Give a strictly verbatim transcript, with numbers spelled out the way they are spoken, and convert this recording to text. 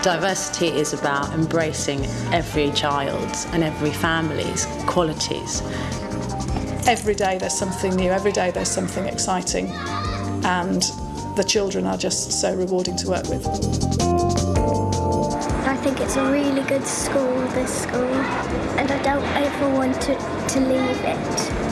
Diversity is about embracing every child's and every family's qualities. Every day there's something new, every day there's something exciting, and the children are just so rewarding to work with. I think it's a really good school, this school, and I don't ever want to, to leave it.